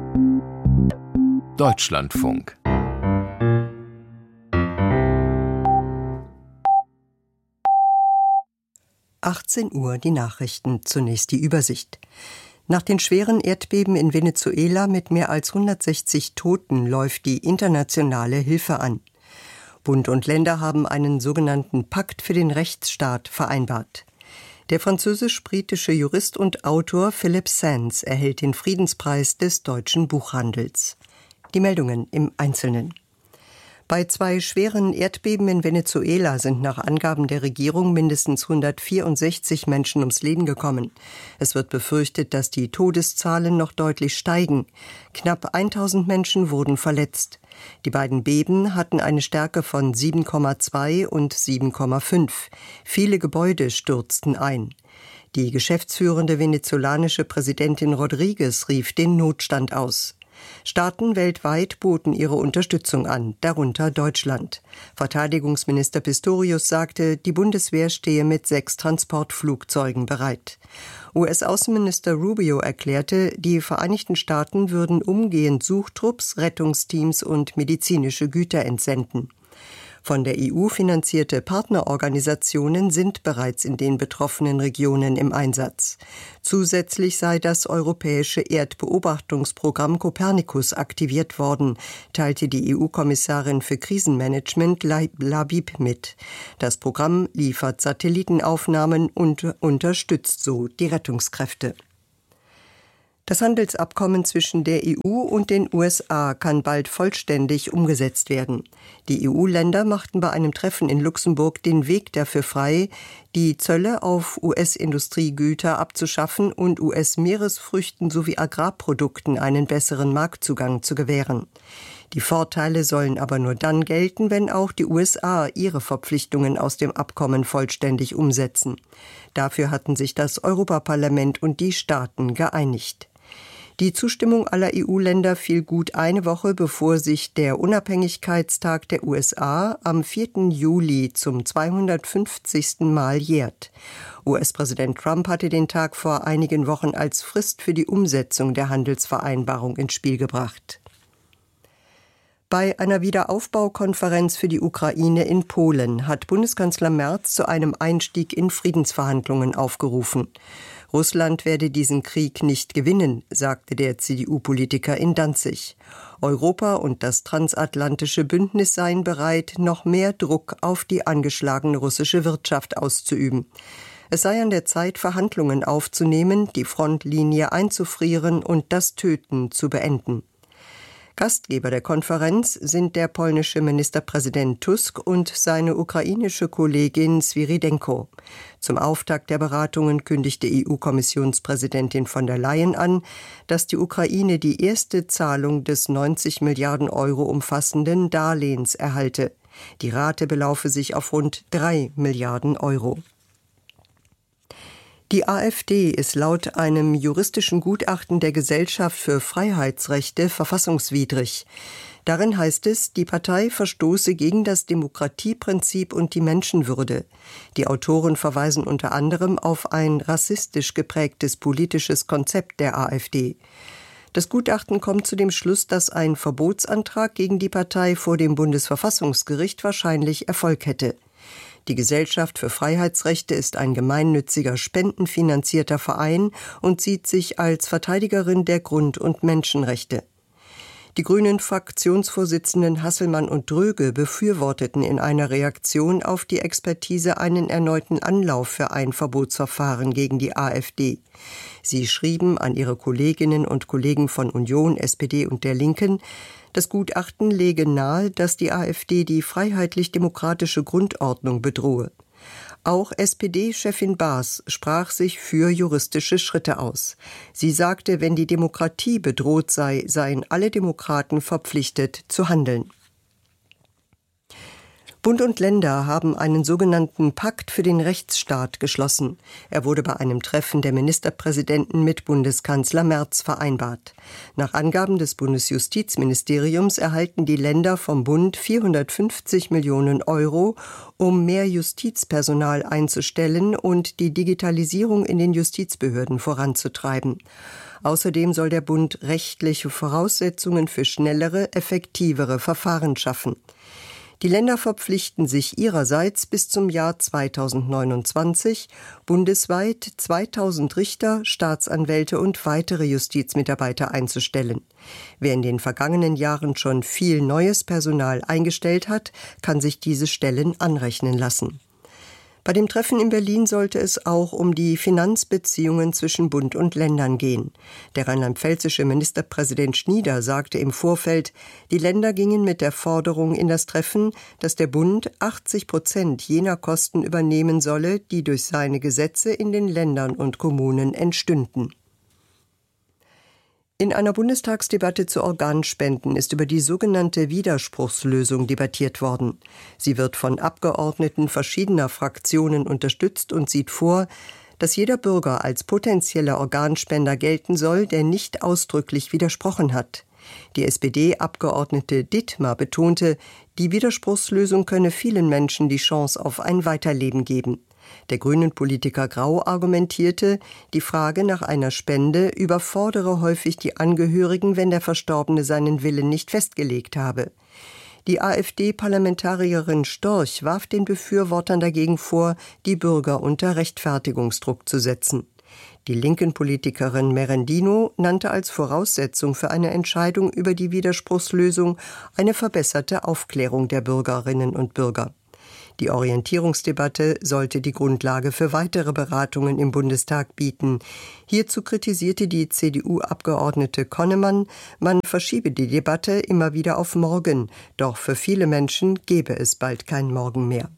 Deutschlandfunk. Uhr die Nachrichten, zunächst die Übersicht. Nach den schweren Erdbeben in Venezuela mit mehr als 160 Toten läuft die internationale Hilfe an. Bund und Länder haben einen sogenannten Pakt für den Rechtsstaat vereinbart. Der französisch-britische Jurist und Autor Philip Sands erhält den Friedenspreis des deutschen Buchhandels. Die Meldungen im Einzelnen. Bei 2 schweren Erdbeben in Venezuela sind nach Angaben der Regierung mindestens 164 Menschen ums Leben gekommen. Es wird befürchtet, dass die Todeszahlen noch deutlich steigen. Knapp 1000 Menschen wurden verletzt. Die beiden Beben hatten eine Stärke von 7,2 und 7,5. Viele Gebäude stürzten ein. Die geschäftsführende venezolanische Präsidentin Rodriguez rief den Notstand aus. Staaten weltweit boten ihre Unterstützung an, darunter Deutschland. Verteidigungsminister Pistorius sagte, die Bundeswehr stehe mit 6 Transportflugzeugen bereit. US-Außenminister Rubio erklärte, die Vereinigten Staaten würden umgehend Suchtrupps, Rettungsteams und medizinische Güter entsenden. Von der EU finanzierte Partnerorganisationen sind bereits in den betroffenen Regionen im Einsatz. Zusätzlich sei das europäische Erdbeobachtungsprogramm Copernicus aktiviert worden, teilte die EU-Kommissarin für Krisenmanagement Labib mit. Das Programm liefert Satellitenaufnahmen und unterstützt so die Rettungskräfte. Das Handelsabkommen zwischen der EU und den USA kann bald vollständig umgesetzt werden. Die EU-Länder machten bei einem Treffen in Luxemburg den Weg dafür frei, die Zölle auf US-Industriegüter abzuschaffen und US-Meeresfrüchten sowie Agrarprodukten einen besseren Marktzugang zu gewähren. Die Vorteile sollen aber nur dann gelten, wenn auch die USA ihre Verpflichtungen aus dem Abkommen vollständig umsetzen. Dafür hatten sich das Europaparlament und die Staaten geeinigt. Die Zustimmung aller EU-Länder fiel gut eine Woche, bevor sich der Unabhängigkeitstag der USA am 4. Juli zum 250. Mal jährt. US-Präsident Trump hatte den Tag vor einigen Wochen als Frist für die Umsetzung der Handelsvereinbarung ins Spiel gebracht. Bei einer Wiederaufbaukonferenz für die Ukraine in Polen hat Bundeskanzler Merz zu einem Einstieg in Friedensverhandlungen aufgerufen. Russland werde diesen Krieg nicht gewinnen, sagte der CDU-Politiker in Danzig. Europa und das transatlantische Bündnis seien bereit, noch mehr Druck auf die angeschlagene russische Wirtschaft auszuüben. Es sei an der Zeit, Verhandlungen aufzunehmen, die Frontlinie einzufrieren und das Töten zu beenden. Gastgeber der Konferenz sind der polnische Ministerpräsident Tusk und seine ukrainische Kollegin Swirydenko. Zum Auftakt der Beratungen kündigte EU-Kommissionspräsidentin von der Leyen an, dass die Ukraine die erste Zahlung des 90 Milliarden Euro umfassenden Darlehens erhalte. Die Rate belaufe sich auf rund 3 Milliarden Euro. Die AfD ist laut einem juristischen Gutachten der Gesellschaft für Freiheitsrechte verfassungswidrig. Darin heißt es, die Partei verstoße gegen das Demokratieprinzip und die Menschenwürde. Die Autoren verweisen unter anderem auf ein rassistisch geprägtes politisches Konzept der AfD. Das Gutachten kommt zu dem Schluss, dass ein Verbotsantrag gegen die Partei vor dem Bundesverfassungsgericht wahrscheinlich Erfolg hätte. Die Gesellschaft für Freiheitsrechte ist ein gemeinnütziger, spendenfinanzierter Verein und sieht sich als Verteidigerin der Grund- und Menschenrechte. Die Grünen-Fraktionsvorsitzenden Hasselmann und Dröge befürworteten in einer Reaktion auf die Expertise einen erneuten Anlauf für ein Verbotsverfahren gegen die AfD. Sie schrieben an ihre Kolleginnen und Kollegen von Union, SPD und der Linken, das Gutachten lege nahe, dass die AfD die freiheitlich-demokratische Grundordnung bedrohe. Auch SPD-Chefin Baas sprach sich für juristische Schritte aus. Sie sagte, wenn die Demokratie bedroht sei, seien alle Demokraten verpflichtet zu handeln. Bund und Länder haben einen sogenannten Pakt für den Rechtsstaat geschlossen. Er wurde bei einem Treffen der Ministerpräsidenten mit Bundeskanzler Merz vereinbart. Nach Angaben des Bundesjustizministeriums erhalten die Länder vom Bund 450 Millionen Euro, um mehr Justizpersonal einzustellen und die Digitalisierung in den Justizbehörden voranzutreiben. Außerdem soll der Bund rechtliche Voraussetzungen für schnellere, effektivere Verfahren schaffen. Die Länder verpflichten sich ihrerseits bis zum Jahr 2029 bundesweit 2000 Richter, Staatsanwälte und weitere Justizmitarbeiter einzustellen. Wer in den vergangenen Jahren schon viel neues Personal eingestellt hat, kann sich diese Stellen anrechnen lassen. Bei dem Treffen in Berlin sollte es auch um die Finanzbeziehungen zwischen Bund und Ländern gehen. Der rheinland-pfälzische Ministerpräsident Schnieder sagte im Vorfeld, die Länder gingen mit der Forderung in das Treffen, dass der Bund 80% jener Kosten übernehmen solle, die durch seine Gesetze in den Ländern und Kommunen entstünden. In einer Bundestagsdebatte zu Organspenden ist über die sogenannte Widerspruchslösung debattiert worden. Sie wird von Abgeordneten verschiedener Fraktionen unterstützt und sieht vor, dass jeder Bürger als potenzieller Organspender gelten soll, der nicht ausdrücklich widersprochen hat. Die SPD-Abgeordnete Dittmar betonte, die Widerspruchslösung könne vielen Menschen die Chance auf ein Weiterleben geben. Der Grünen-Politiker Grau argumentierte, die Frage nach einer Spende überfordere häufig die Angehörigen, wenn der Verstorbene seinen Willen nicht festgelegt habe. Die AfD-Parlamentarierin Storch warf den Befürwortern dagegen vor, die Bürger unter Rechtfertigungsdruck zu setzen. Die linken Politikerin Merendino nannte als Voraussetzung für eine Entscheidung über die Widerspruchslösung eine verbesserte Aufklärung der Bürgerinnen und Bürger. Die Orientierungsdebatte sollte die Grundlage für weitere Beratungen im Bundestag bieten. Hierzu kritisierte die CDU-Abgeordnete Konnemann, man verschiebe die Debatte immer wieder auf morgen, doch für viele Menschen gäbe es bald kein Morgen mehr.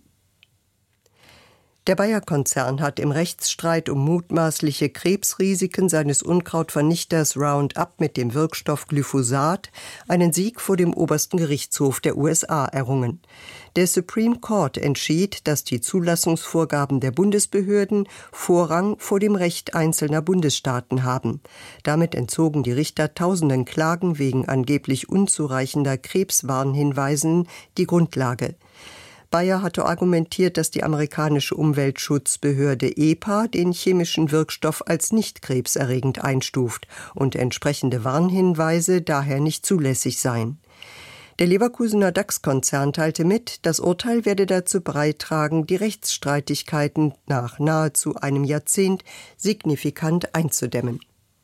Der Bayer-Konzern hat im Rechtsstreit um mutmaßliche Krebsrisiken seines Unkrautvernichters Roundup mit dem Wirkstoff Glyphosat einen Sieg vor dem obersten Gerichtshof der USA errungen. Der Supreme Court entschied, dass die Zulassungsvorgaben der Bundesbehörden Vorrang vor dem Recht einzelner Bundesstaaten haben. Damit entzogen die Richter tausenden Klagen wegen angeblich unzureichender Krebswarnhinweisen die Grundlage. Bayer hatte argumentiert, dass die amerikanische Umweltschutzbehörde EPA den chemischen Wirkstoff als nicht krebserregend einstuft und entsprechende Warnhinweise daher nicht zulässig seien. Der Leverkusener DAX-Konzern teilte mit, das Urteil werde dazu beitragen, die Rechtsstreitigkeiten nach nahezu einem Jahrzehnt signifikant einzudämmen.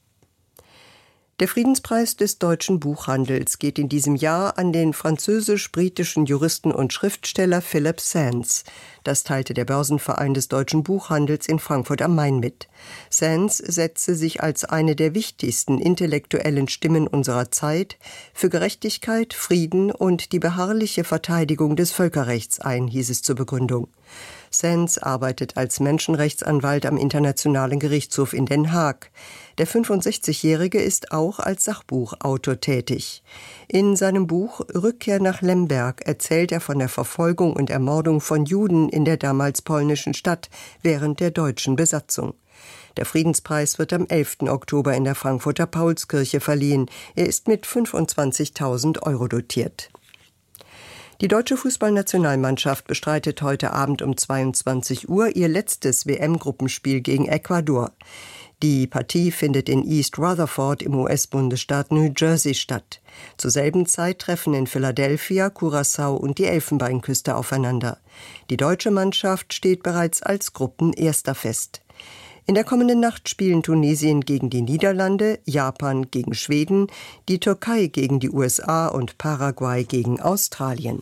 Der Friedenspreis des deutschen Buchhandels geht in diesem Jahr an den französisch-britischen Juristen und Schriftsteller Philip Sands. Das teilte der Börsenverein des deutschen Buchhandels in Frankfurt am Main mit. Sands setzte sich als eine der wichtigsten intellektuellen Stimmen unserer Zeit für Gerechtigkeit, Frieden und die beharrliche Verteidigung des Völkerrechts ein, hieß es zur Begründung. Sands arbeitet als Menschenrechtsanwalt am Internationalen Gerichtshof in Den Haag. Der 65-Jährige ist auch als Sachbuchautor tätig. In seinem Buch Rückkehr nach Lemberg erzählt er von der Verfolgung und Ermordung von Juden in der damals polnischen Stadt während der deutschen Besatzung. Der Friedenspreis wird am 11. Oktober in der Frankfurter Paulskirche verliehen. Er ist mit 25.000 € dotiert. Die deutsche Fußballnationalmannschaft bestreitet heute Abend um 22 Uhr ihr letztes WM-Gruppenspiel gegen Ecuador. Die Partie findet in East Rutherford im US-Bundesstaat New Jersey statt. Zur selben Zeit treffen in Philadelphia, Curaçao und die Elfenbeinküste aufeinander. Die deutsche Mannschaft steht bereits als Gruppenerster fest. In der kommenden Nacht spielen Tunesien gegen die Niederlande, Japan gegen Schweden, die Türkei gegen die USA und Paraguay gegen Australien.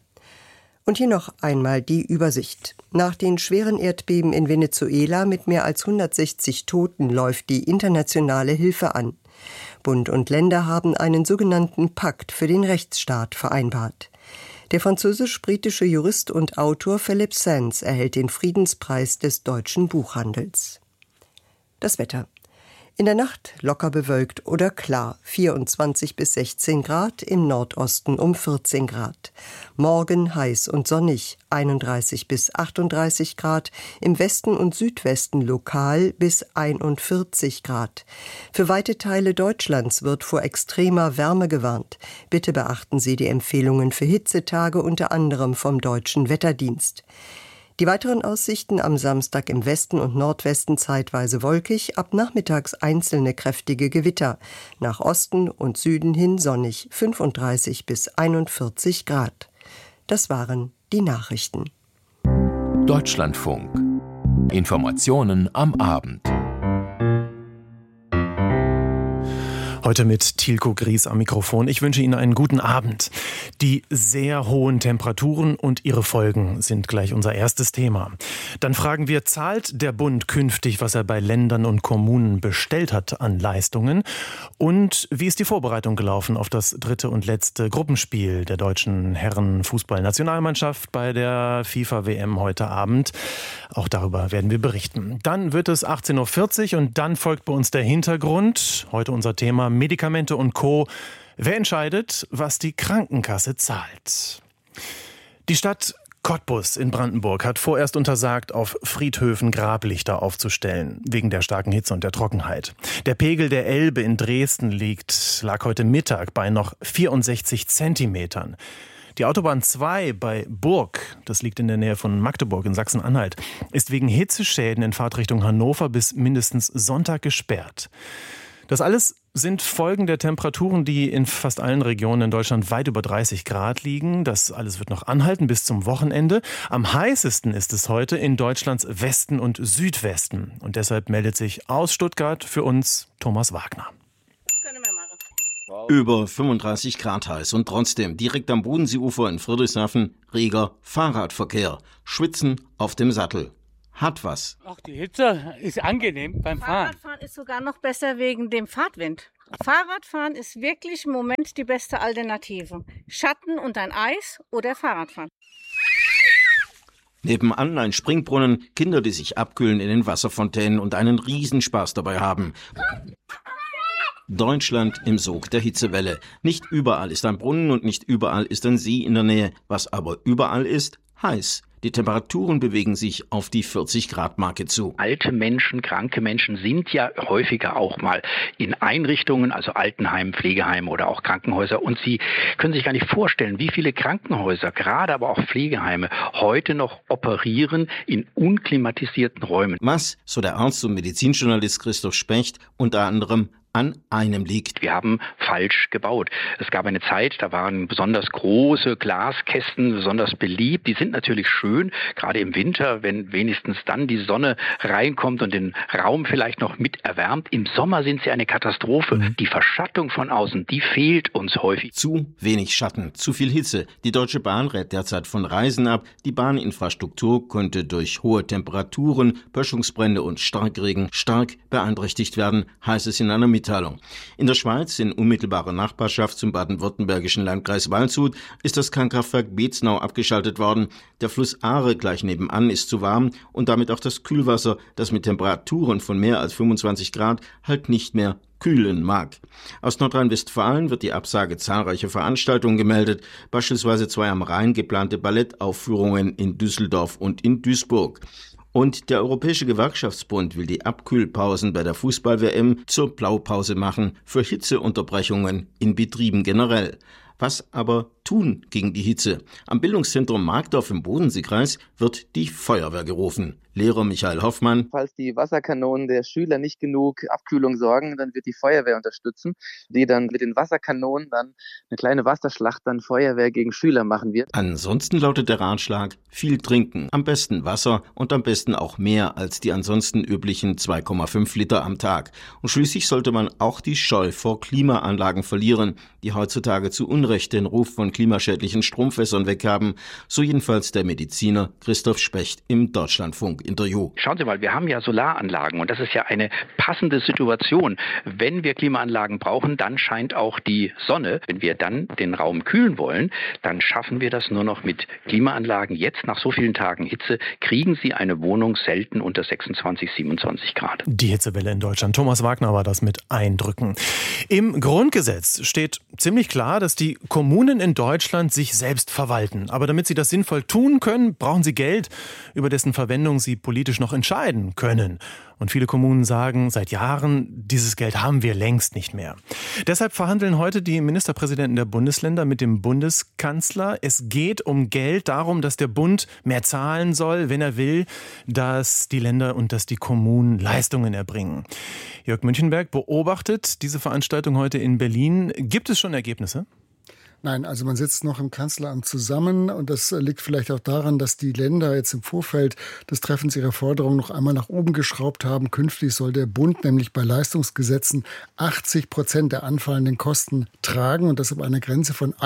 Und hier noch einmal die Übersicht. Nach den schweren Erdbeben in Venezuela mit mehr als 160 Toten läuft die internationale Hilfe an. Bund und Länder haben einen sogenannten Pakt für den Rechtsstaat vereinbart. Der französisch-britische Jurist und Autor Philip Sands erhält den Friedenspreis des deutschen Buchhandels. Das Wetter. In der Nacht locker bewölkt oder klar, 24 bis 16 Grad, im Nordosten um 14 Grad. Morgen heiß und sonnig, 31 bis 38 Grad, im Westen und Südwesten lokal bis 41 Grad. Für weite Teile Deutschlands wird vor extremer Wärme gewarnt. Bitte beachten Sie die Empfehlungen für Hitzetage unter anderem vom Deutschen Wetterdienst. Die weiteren Aussichten am Samstag im Westen und Nordwesten zeitweise wolkig, ab nachmittags einzelne kräftige Gewitter. Nach Osten und Süden hin sonnig, 35 bis 41 Grad. Das waren die Nachrichten. Deutschlandfunk. Informationen am Abend. Heute mit Tilko Gries am Mikrofon. Ich wünsche Ihnen einen guten Abend. Die sehr hohen Temperaturen und ihre Folgen sind gleich unser erstes Thema. Dann fragen wir, zahlt der Bund künftig, was er bei Ländern und Kommunen bestellt hat an Leistungen? Und wie ist die Vorbereitung gelaufen auf das dritte und letzte Gruppenspiel der deutschen Herren-Fußball-Nationalmannschaft bei der FIFA-WM heute Abend? Auch darüber werden wir berichten. Dann wird es 18.40 Uhr und dann folgt bei uns der Hintergrund. Heute unser Thema Medikamente und Co. Wer entscheidet, was die Krankenkasse zahlt? Die Stadt Cottbus in Brandenburg hat vorerst untersagt, auf Friedhöfen Grablichter aufzustellen, wegen der starken Hitze und der Trockenheit. Der Pegel der Elbe in Dresden lag heute Mittag bei noch 64 Zentimetern. Die Autobahn 2 bei Burg, das liegt in der Nähe von Magdeburg in Sachsen-Anhalt, ist wegen Hitzeschäden in Fahrtrichtung Hannover bis mindestens Sonntag gesperrt. Das alles sind Folgen der Temperaturen, die in fast allen Regionen in Deutschland weit über 30 Grad liegen. Das alles wird noch anhalten bis zum Wochenende. Am heißesten ist es heute in Deutschlands Westen und Südwesten. Und deshalb meldet sich aus Stuttgart für uns Thomas Wagner. Über 35 Grad heiß und trotzdem direkt am Bodenseeufer in Friedrichshafen reger Fahrradverkehr. Schwitzen auf dem Sattel. Hat was. Ach, die Hitze ist angenehm beim Fahren. Fahrradfahren ist sogar noch besser wegen dem Fahrtwind. Fahrradfahren ist wirklich im Moment die beste Alternative. Schatten und ein Eis oder Fahrradfahren. Nebenan ein Springbrunnen, Kinder, die sich abkühlen in den Wasserfontänen und einen Riesenspaß dabei haben. Deutschland im Sog der Hitzewelle. Nicht überall ist ein Brunnen und nicht überall ist ein See in der Nähe. Was aber überall ist, heiß. Die Temperaturen bewegen sich auf die 40-Grad-Marke zu. Alte Menschen, kranke Menschen sind ja häufiger auch mal in Einrichtungen, also Altenheimen, Pflegeheimen oder auch Krankenhäuser. Und Sie können sich gar nicht vorstellen, wie viele Krankenhäuser, gerade aber auch Pflegeheime, heute noch operieren in unklimatisierten Räumen. Was, so der Arzt und Medizinjournalist Christoph Specht, unter anderem an einem liegt. Wir haben falsch gebaut. Es gab eine Zeit, da waren besonders große Glaskästen besonders beliebt. Die sind natürlich schön, gerade im Winter, wenn wenigstens dann die Sonne reinkommt und den Raum vielleicht noch mit erwärmt. Im Sommer sind sie eine Katastrophe. Die Verschattung von außen, die fehlt uns häufig. Zu wenig Schatten, zu viel Hitze. Die Deutsche Bahn rät derzeit von Reisen ab. Die Bahninfrastruktur könnte durch hohe Temperaturen, Böschungsbrände und Starkregen stark beeinträchtigt werden, heißt es in einer Mitteilung. In der Schweiz, in unmittelbarer Nachbarschaft zum baden-württembergischen Landkreis Waldshut, ist das Kernkraftwerk Beznau abgeschaltet worden. Der Fluss Aare gleich nebenan ist zu warm und damit auch das Kühlwasser, das mit Temperaturen von mehr als 25 Grad halt nicht mehr kühlen mag. Aus Nordrhein-Westfalen wird die Absage zahlreicher Veranstaltungen gemeldet, beispielsweise 2 am Rhein geplante Ballettaufführungen in Düsseldorf und in Duisburg. Und der Europäische Gewerkschaftsbund will die Abkühlpausen bei der Fußball-WM zur Blaupause machen für Hitzeunterbrechungen in Betrieben generell. Was aber tun gegen die Hitze? Am Bildungszentrum Markdorf im Bodenseekreis wird die Feuerwehr gerufen. Lehrer Michael Hoffmann. Falls die Wasserkanonen der Schüler nicht genug Abkühlung sorgen, dann wird die Feuerwehr unterstützen, die dann mit den Wasserkanonen dann eine kleine Wasserschlacht dann Feuerwehr gegen Schüler machen wird. Ansonsten lautet der Ratschlag, viel trinken, am besten Wasser und am besten auch mehr als die ansonsten üblichen 2,5 Liter am Tag. Und schließlich sollte man auch die Scheu vor Klimaanlagen verlieren, die heutzutage zu Unrecht den Ruf von klimaschädlichen Stromfässern weghaben, so jedenfalls der Mediziner Christoph Specht im Deutschlandfunk-Interview. Schauen Sie mal, wir haben ja Solaranlagen und das ist ja eine passende Situation. Wenn wir Klimaanlagen brauchen, dann scheint auch die Sonne. Wenn wir dann den Raum kühlen wollen, dann schaffen wir das nur noch mit Klimaanlagen. Jetzt, nach so vielen Tagen Hitze, kriegen Sie eine Wohnung selten unter 26, 27 Grad. Die Hitzewelle in Deutschland. Thomas Wagner war das mit Eindrücken. Im Grundgesetz steht ziemlich klar, dass die Kommunen in Deutschland Deutschland sich selbst verwalten. Aber damit sie das sinnvoll tun können, brauchen sie Geld, über dessen Verwendung sie politisch noch entscheiden können. Und viele Kommunen sagen seit Jahren, dieses Geld haben wir längst nicht mehr. Deshalb verhandeln heute die Ministerpräsidenten der Bundesländer mit dem Bundeskanzler. Es geht um Geld, darum, dass der Bund mehr zahlen soll, wenn er will, dass die Länder und dass die Kommunen Leistungen erbringen. Jörg Münchenberg beobachtet diese Veranstaltung heute in Berlin. Gibt es schon Ergebnisse? Nein, also man sitzt noch im Kanzleramt zusammen und das liegt vielleicht auch daran, dass die Länder jetzt im Vorfeld des Treffens ihrer Forderungen noch einmal nach oben geschraubt haben. Künftig soll der Bund nämlich bei Leistungsgesetzen 80% der anfallenden Kosten tragen und das ab einer Grenze von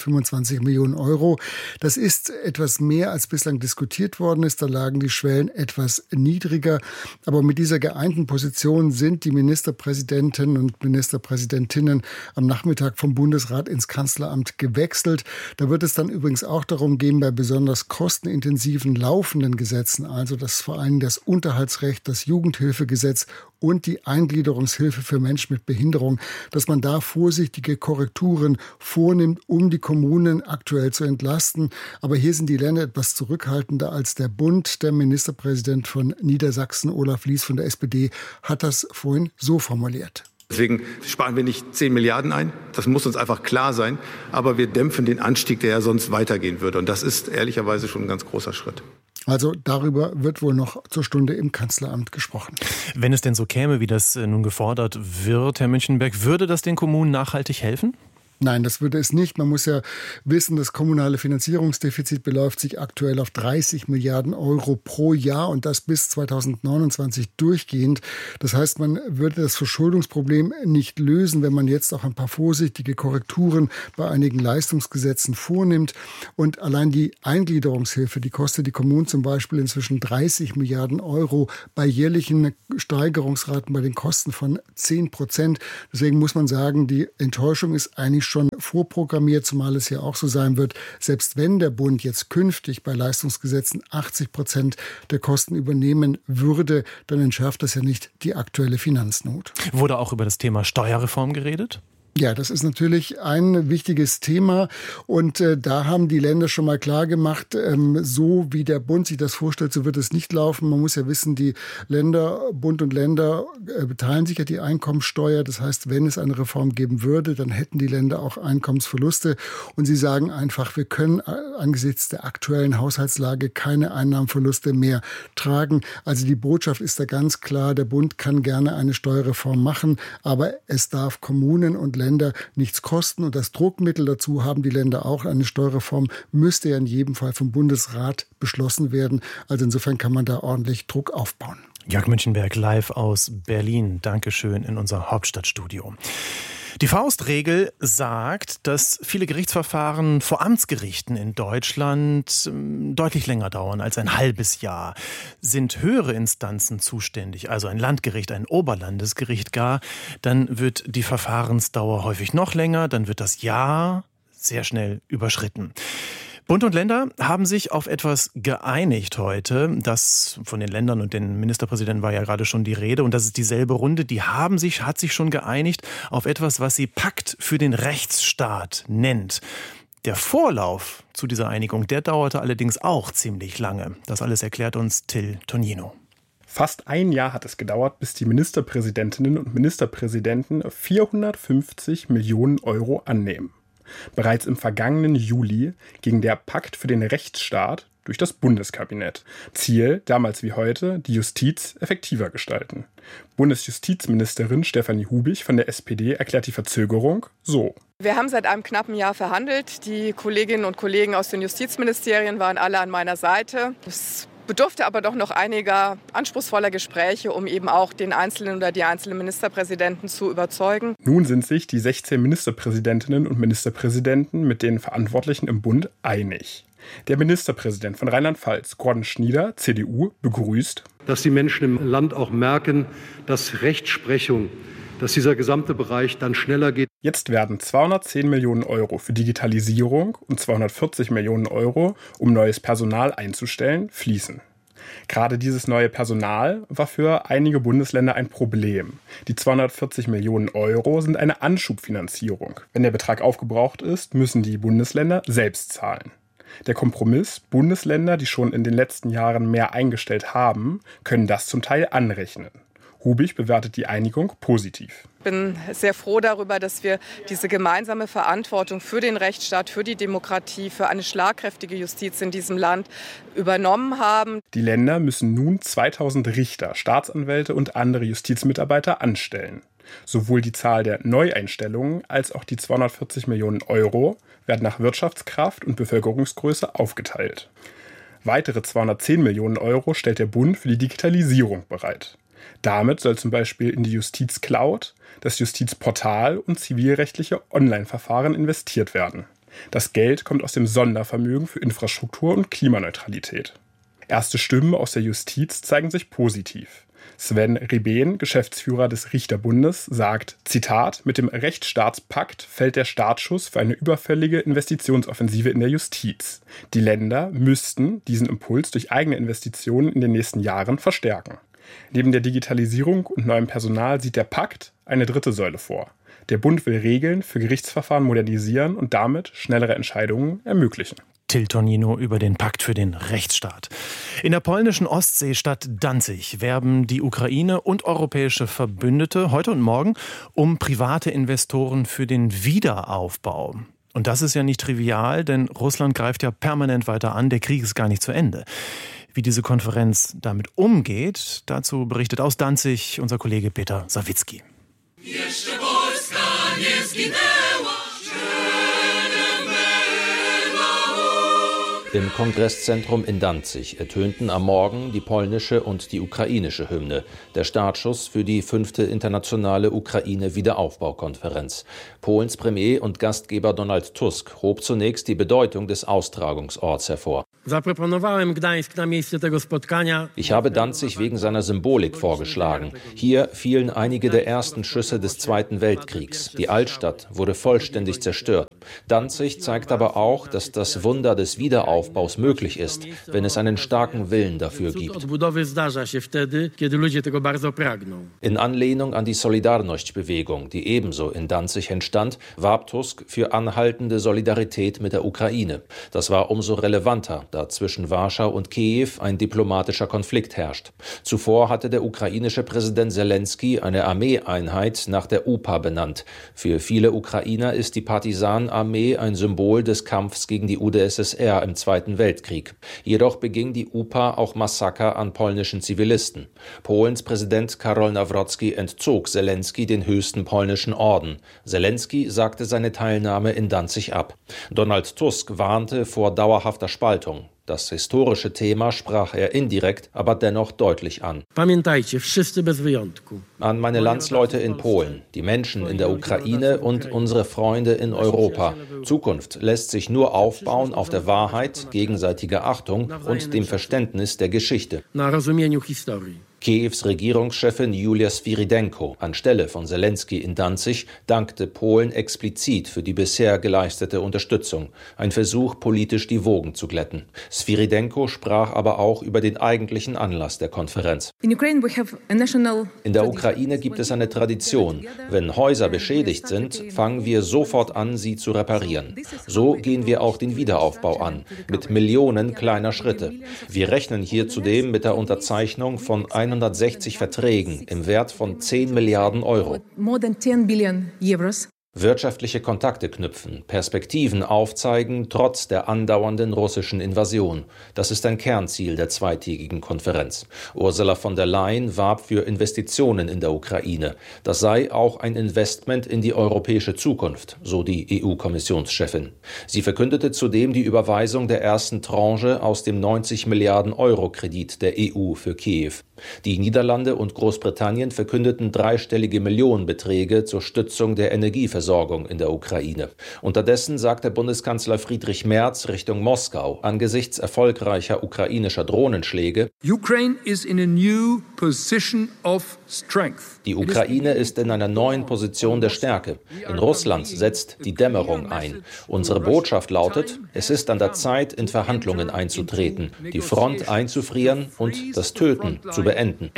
125 Millionen Euro. Das ist etwas mehr, als bislang diskutiert worden ist. Da lagen die Schwellen etwas niedriger. Aber mit dieser geeinten Position sind die Ministerpräsidenten und Ministerpräsidentinnen am Nachmittag vom Bundesrat ins Kanzleramt gewechselt. Da wird es dann übrigens auch darum gehen, bei besonders kostenintensiven laufenden Gesetzen, also das vor allem das Unterhaltsrecht, das Jugendhilfegesetz und die Eingliederungshilfe für Menschen mit Behinderung, dass man da vorsichtige Korrekturen vornimmt, um die Kommunen aktuell zu entlasten. Aber hier sind die Länder etwas zurückhaltender als der Bund. Der Ministerpräsident von Niedersachsen, Olaf Lies von der SPD, hat das vorhin so formuliert. Deswegen sparen wir nicht 10 Milliarden ein. Das muss uns einfach klar sein. Aber wir dämpfen den Anstieg, der ja sonst weitergehen würde. Und das ist ehrlicherweise schon ein ganz großer Schritt. Also darüber wird wohl noch zur Stunde im Kanzleramt gesprochen. Wenn es denn so käme, wie das nun gefordert wird, Herr Münchenberg, würde das den Kommunen nachhaltig helfen? Nein, das würde es nicht. Man muss ja wissen, das kommunale Finanzierungsdefizit beläuft sich aktuell auf 30 Milliarden Euro pro Jahr und das bis 2029 durchgehend. Das heißt, man würde das Verschuldungsproblem nicht lösen, wenn man jetzt auch ein paar vorsichtige Korrekturen bei einigen Leistungsgesetzen vornimmt. Und allein die Eingliederungshilfe, die kostet die Kommunen zum Beispiel inzwischen 30 Milliarden Euro bei jährlichen Steigerungsraten bei den Kosten von 10%. Deswegen muss man sagen, die Enttäuschung ist eigentlich schon vorprogrammiert, zumal es ja auch so sein wird, selbst wenn der Bund jetzt künftig bei Leistungsgesetzen 80% der Kosten übernehmen würde, dann entschärft das ja nicht die aktuelle Finanznot. Wurde auch über das Thema Steuerreform geredet? Ja, das ist natürlich ein wichtiges Thema und da haben die Länder schon mal klar gemacht, so wie der Bund sich das vorstellt, so wird es nicht laufen. Man muss ja wissen, die Länder, Bund und Länder beteilen sich ja die Einkommensteuer. Das heißt, wenn es eine Reform geben würde, dann hätten die Länder auch Einkommensverluste und sie sagen einfach, wir können angesichts der aktuellen Haushaltslage keine Einnahmenverluste mehr tragen. Also die Botschaft ist da ganz klar, der Bund kann gerne eine Steuerreform machen, aber es darf Kommunen und Länder nichts kosten. Und das Druckmittel dazu haben die Länder auch. Eine Steuerreform müsste ja in jedem Fall vom Bundesrat beschlossen werden. Also insofern kann man da ordentlich Druck aufbauen. Jörg Münchenberg live aus Berlin. Dankeschön in unser Hauptstadtstudio. Die Faustregel sagt, dass viele Gerichtsverfahren vor Amtsgerichten in Deutschland deutlich länger dauern als ein halbes Jahr. Sind höhere Instanzen zuständig, also ein Landgericht, ein Oberlandesgericht gar, dann wird die Verfahrensdauer häufig noch länger, dann wird das Jahr sehr schnell überschritten. Bund und Länder haben sich auf etwas geeinigt heute. Das von den Ländern und den Ministerpräsidenten war ja gerade schon die Rede. Und das ist dieselbe Runde. Die hat sich schon geeinigt auf etwas, was sie Pakt für den Rechtsstaat nennt. Der Vorlauf zu dieser Einigung, der dauerte allerdings auch ziemlich lange. Das alles erklärt uns Till Tonino. Fast ein Jahr hat es gedauert, bis die Ministerpräsidentinnen und Ministerpräsidenten 450 Millionen Euro annehmen. Bereits im vergangenen Juli ging der Pakt für den Rechtsstaat durch das Bundeskabinett. Ziel, damals wie heute, die Justiz effektiver gestalten. Bundesjustizministerin Stefanie Hubich von der SPD erklärt die Verzögerung so. Wir haben seit einem knappen Jahr verhandelt. Die Kolleginnen und Kollegen aus den Justizministerien waren alle an meiner Seite. Es bedurfte aber doch noch einiger anspruchsvoller Gespräche, um eben auch den Einzelnen oder die einzelnen Ministerpräsidenten zu überzeugen. Nun sind sich die 16 Ministerpräsidentinnen und Ministerpräsidenten mit den Verantwortlichen im Bund einig. Der Ministerpräsident von Rheinland-Pfalz, Gordon Schnieder, CDU, begrüßt, dass die Menschen im Land auch merken, dass Rechtsprechung, dass dieser gesamte Bereich dann schneller geht. Jetzt werden 210 Millionen Euro für Digitalisierung und 240 Millionen Euro, um neues Personal einzustellen, fließen. Gerade dieses neue Personal war für einige Bundesländer ein Problem. Die 240 Millionen Euro sind eine Anschubfinanzierung. Wenn der Betrag aufgebraucht ist, müssen die Bundesländer selbst zahlen. Der Kompromiss, Bundesländer, die schon in den letzten Jahren mehr eingestellt haben, können das zum Teil anrechnen. Hubig bewertet die Einigung positiv. Ich bin sehr froh darüber, dass wir diese gemeinsame Verantwortung für den Rechtsstaat, für die Demokratie, für eine schlagkräftige Justiz in diesem Land übernommen haben. Die Länder müssen nun 2000 Richter, Staatsanwälte und andere Justizmitarbeiter anstellen. Sowohl die Zahl der Neueinstellungen als auch die 240 Millionen Euro werden nach Wirtschaftskraft und Bevölkerungsgröße aufgeteilt. Weitere 210 Millionen Euro stellt der Bund für die Digitalisierung bereit. Damit soll zum Beispiel in die Justizcloud, das Justizportal und zivilrechtliche Online-Verfahren investiert werden. Das Geld kommt aus dem Sondervermögen für Infrastruktur und Klimaneutralität. Erste Stimmen aus der Justiz zeigen sich positiv. Sven Rebehn, Geschäftsführer des Richterbundes, sagt, Zitat, mit dem Rechtsstaatspakt fällt der Startschuss für eine überfällige Investitionsoffensive in der Justiz. Die Länder müssten diesen Impuls durch eigene Investitionen in den nächsten Jahren verstärken. Neben der Digitalisierung und neuem Personal sieht der Pakt eine dritte Säule vor. Der Bund will Regeln für Gerichtsverfahren modernisieren und damit schnellere Entscheidungen ermöglichen. Till Tonino über den Pakt für den Rechtsstaat. In der polnischen Ostseestadt Danzig werben die Ukraine und europäische Verbündete heute und morgen um private Investoren für den Wiederaufbau. Und das ist ja nicht trivial, denn Russland greift ja permanent weiter an. Der Krieg ist gar nicht zu Ende. Wie diese Konferenz damit umgeht, dazu berichtet aus Danzig unser Kollege Peter Sawicki. Im Kongresszentrum in Danzig ertönten am Morgen die polnische und die ukrainische Hymne, der Startschuss für die 5. internationale Ukraine-Wiederaufbaukonferenz. Polens Premier und Gastgeber Donald Tusk hob zunächst die Bedeutung des Austragungsorts hervor. Ich habe Danzig wegen seiner Symbolik vorgeschlagen. Hier fielen einige der ersten Schüsse des Zweiten Weltkriegs. Die Altstadt wurde vollständig zerstört. Danzig zeigt aber auch, dass das Wunder des Wiederaufbaus möglich ist, wenn es einen starken Willen dafür gibt. In Anlehnung an die Solidarność-Bewegung, die ebenso in Danzig entstand, warb Tusk für anhaltende Solidarität mit der Ukraine. Das war umso relevanter, da zwischen Warschau und Kiew ein diplomatischer Konflikt herrscht. Zuvor hatte der ukrainische Präsident Selenskyj eine Armeeeinheit nach der UPA benannt. Für viele Ukrainer ist die Partisanenarmee ein Symbol des Kampfs gegen die UdSSR im Zweiten Weltkrieg. Jedoch beging die UPA auch Massaker an polnischen Zivilisten. Polens Präsident Karol Nawrocki entzog Selenskyj den höchsten polnischen Orden. Selenskyj sagte seine Teilnahme in Danzig ab. Donald Tusk warnte vor dauerhafter Spaltung. Das historische Thema sprach er indirekt, aber dennoch deutlich an. An meine Landsleute in Polen, die Menschen in der Ukraine und unsere Freunde in Europa. Zukunft lässt sich nur aufbauen auf der Wahrheit, gegenseitiger Achtung und dem Verständnis der Geschichte. Kiews Regierungschefin Julia Swirydenko anstelle von Selenskyj in Danzig dankte Polen explizit für die bisher geleistete Unterstützung, ein Versuch, politisch die Wogen zu glätten. Swirydenko sprach aber auch über den eigentlichen Anlass der Konferenz. In der Ukraine gibt es eine Tradition. Wenn Häuser beschädigt sind, fangen wir sofort an, sie zu reparieren. So gehen wir auch den Wiederaufbau an, mit Millionen kleiner Schritte. Wir rechnen hier zudem mit der Unterzeichnung von 160 Verträgen im Wert von 10 Milliarden Euro. Wirtschaftliche Kontakte knüpfen, Perspektiven aufzeigen, trotz der andauernden russischen Invasion. Das ist ein Kernziel der zweitägigen Konferenz. Ursula von der Leyen warb für Investitionen in der Ukraine. Das sei auch ein Investment in die europäische Zukunft, so die EU-Kommissionschefin. Sie verkündete zudem die Überweisung der ersten Tranche aus dem 90 Milliarden Euro Kredit der EU für Kiew. Die Niederlande und Großbritannien verkündeten dreistellige Millionenbeträge zur Stützung der Energieversorgung in der Ukraine. Unterdessen sagte Bundeskanzler Friedrich Merz Richtung Moskau angesichts erfolgreicher ukrainischer Drohnenschläge: Ukraine is in a new position of strength. Die Ukraine ist in einer neuen Position der Stärke. In Russland setzt die Dämmerung ein. Unsere Botschaft lautet, es ist an der Zeit, in Verhandlungen einzutreten, die Front einzufrieren und das Töten zu beenden.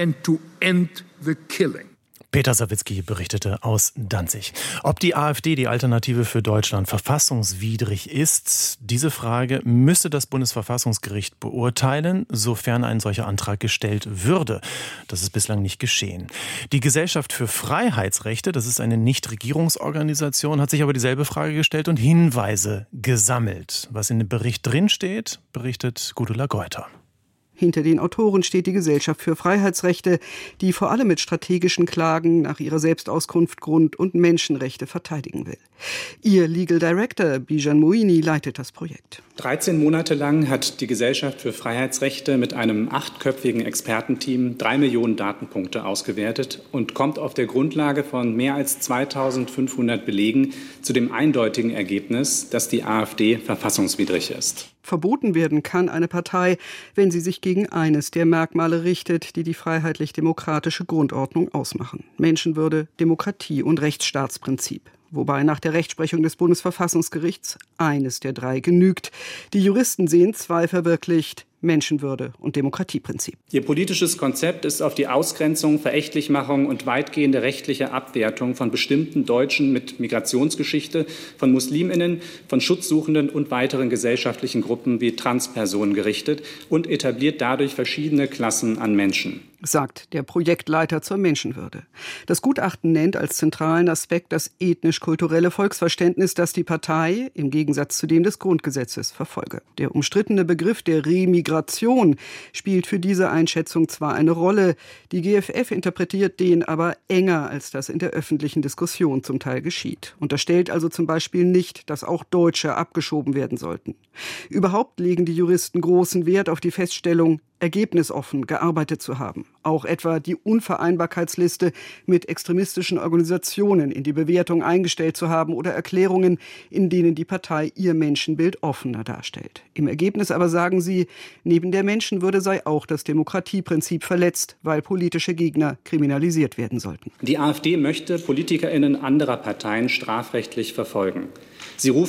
Peter Sawicki berichtete aus Danzig. Ob die AfD, die Alternative für Deutschland, verfassungswidrig ist, diese Frage müsste das Bundesverfassungsgericht beurteilen, sofern ein solcher Antrag gestellt würde. Das ist bislang nicht geschehen. Die Gesellschaft für Freiheitsrechte, das ist eine Nichtregierungsorganisation, hat sich aber dieselbe Frage gestellt und Hinweise gesammelt. Was in dem Bericht drinsteht, berichtet Gudula Geuter. Hinter den Autoren steht die Gesellschaft für Freiheitsrechte, die vor allem mit strategischen Klagen nach ihrer Selbstauskunft Grund- und Menschenrechte verteidigen will. Ihr Legal Director Bijan Moini leitet das Projekt. 13 Monate lang hat die Gesellschaft für Freiheitsrechte mit einem 8-köpfigen Expertenteam 3 Millionen Datenpunkte ausgewertet und kommt auf der Grundlage von mehr als 2500 Belegen zu dem eindeutigen Ergebnis, dass die AfD verfassungswidrig ist. Verboten werden kann eine Partei, wenn sie sich gegen eines der Merkmale richtet, die die freiheitlich-demokratische Grundordnung ausmachen: Menschenwürde, Demokratie und Rechtsstaatsprinzip. Wobei nach der Rechtsprechung des Bundesverfassungsgerichts eines der 3 genügt. Die Juristen sehen 2 verwirklicht: Menschenwürde und Demokratieprinzip. Ihr politisches Konzept ist auf die Ausgrenzung, Verächtlichmachung und weitgehende rechtliche Abwertung von bestimmten Deutschen mit Migrationsgeschichte, von MuslimInnen, von Schutzsuchenden und weiteren gesellschaftlichen Gruppen wie Transpersonen gerichtet und etabliert dadurch verschiedene Klassen an Menschen, sagt der Projektleiter zur Menschenwürde. Das Gutachten nennt als zentralen Aspekt das ethnisch-kulturelle Volksverständnis, das die Partei im Gegensatz zu dem des Grundgesetzes verfolge. Der umstrittene Begriff der Remigration spielt für diese Einschätzung zwar eine Rolle, die GFF interpretiert den aber enger, als das in der öffentlichen Diskussion zum Teil geschieht. Unterstellt also zum Beispiel nicht, dass auch Deutsche abgeschoben werden sollten. Überhaupt legen die Juristen großen Wert auf die Feststellung, ergebnisoffen gearbeitet zu haben. Auch etwa die Unvereinbarkeitsliste mit extremistischen Organisationen in die Bewertung eingestellt zu haben oder Erklärungen, in denen die Partei ihr Menschenbild offener darstellt. Im Ergebnis aber sagen sie, neben der Menschenwürde sei auch das Demokratieprinzip verletzt, weil politische Gegner kriminalisiert werden sollten. Die AfD möchte PolitikerInnen anderer Parteien strafrechtlich verfolgen. Sie ruft